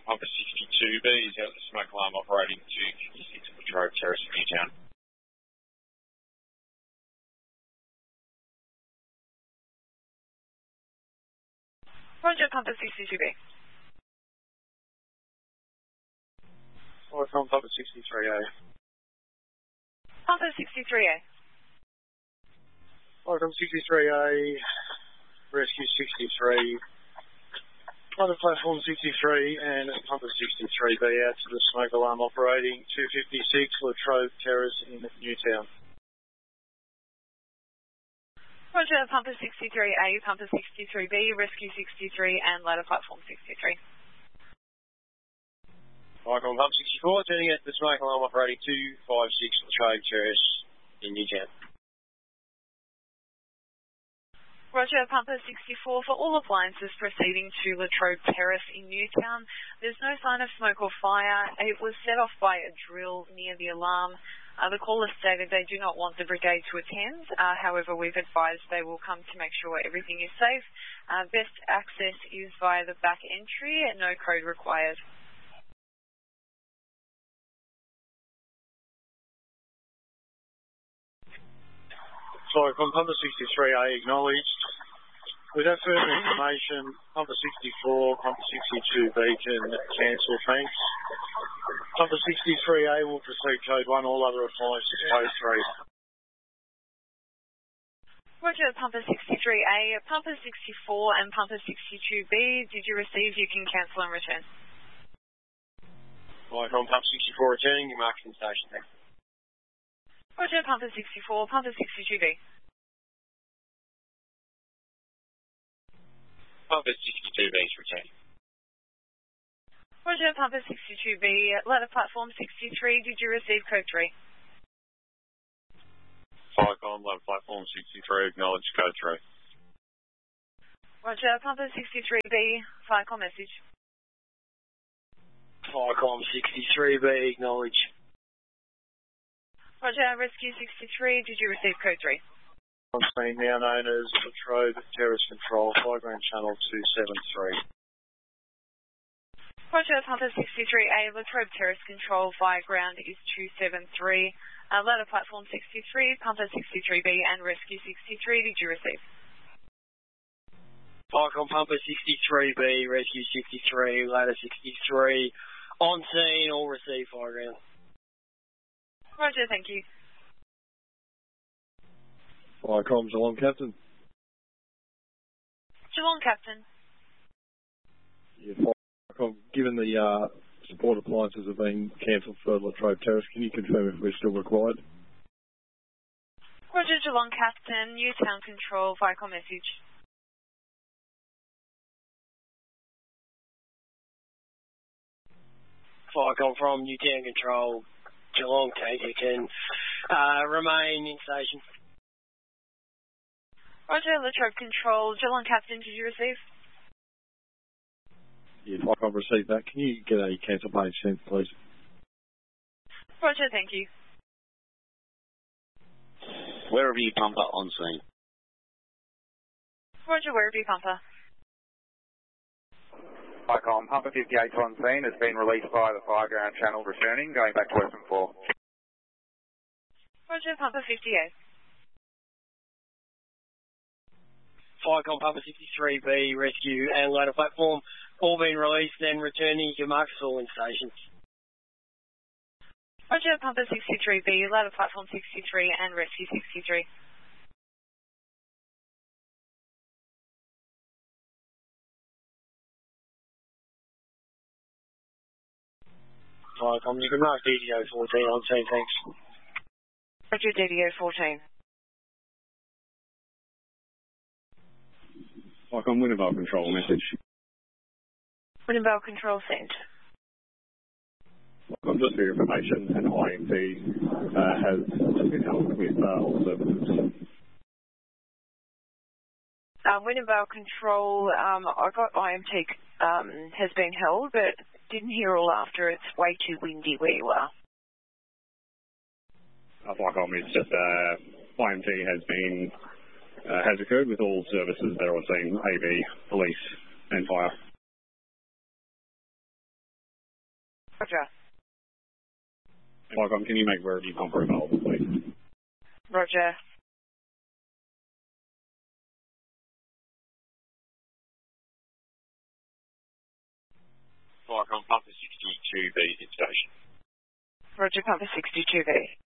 Pumper 62B is out the smoke alarm operating 256 Latrobe Terrace, Newtown. Roger, Pumper 62B. Flycom Pumper 63A. Pumper 63A. Flycom 63A, Rescue 63. Other platform 63 and Pumper 63B out to the smoke alarm operating 256 Latrobe Terrace in Newtown. Roger, Pumper 63A, Pumper 63B, Rescue 63 and ladder platform 63. Flycom Pump 64, turning out to the smoke alarm operating 256 Latrobe Terrace in Newtown. Roger, Pumper 64 for all appliances proceeding to Latrobe Terrace in Newtown. There's no sign of smoke or fire. It was set off by a drill near the alarm. The caller stated they do not want the brigade to attend. However, we've advised they will come to make sure everything is safe. Best access is via the back entry. No code required. Flycom Pumper 63A acknowledged. With that further information, Pumper 64, Pumper 62B can cancel, thanks. Pumper 63A will proceed code 1, all other appliances code 3. Roger, Pumper 63A, Pumper 64 and Pumper 62B, did you receive? You can cancel and return. Flycom Pumper 64 returning, your marking station, thanks. Roger, Pumper 64, Pumper 62B. Pumper 62B is returning. Roger, Pumper 62B, ladder platform 63, did you receive code 3? Flycom, ladder platform 63, acknowledge code 3. Roger, Pumper 63B, Flycom message. Flycom 63B, acknowledge. Roger, Rescue 63, did you receive code 3? On scene now known as Latrobe Terrace Control, Flyground Channel 273. Roger, Pumper 63A, Latrobe Terrace Control, Flyground is 273. Ladder platform 63, Pumper 63B and Rescue 63, did you receive? Flycom Pumper 63B, Rescue 63, Ladder 63. On scene, all receive Flyground. Roger, thank you. Flycom, Geelong Captain. Geelong Captain. Yeah, Flycom, given the support appliances have been cancelled for Latrobe Terrace, can you confirm if we're still required? Roger, Geelong Captain, Newtown Control, Flycom message. Flycom from Newtown Control, Geelong Tanker can remain in station. Roger, Latrobe Control, Geelong Captain, did you receive? Yeah, Flycom received that. Can you get a cancel page sent, please? Roger, thank you. Werribee Pumper on scene. Roger, Werribee Pumper. Flycom, Pumper 58 on scene has been released by the Fireground Channel returning, going back to Western 4. Roger, Pumper 58. Flycom Pumper 63B, Rescue and ladder platform all been released and returning to mark us all in stations. Roger, Pumper 63B, ladder platform 63 and Rescue 63. Flycom, you can mark DDO 14 on scene, thanks. Roger, DDO 14. Flycom, Winnebale Control message. Winnebale Control sent. Flycom, just for your information, an IMT has been held with all services. Winnebale Control, I got IMT has been held, but didn't hear all after. It's way too windy where you are. Flycom, it's just IMT has occurred with all services that are on scene, AV, police and fire. Roger. Vicom, can you make Werribee Pumper available, please? Roger. Vicom, Pumper 62B in station. Roger, Pumper 62B.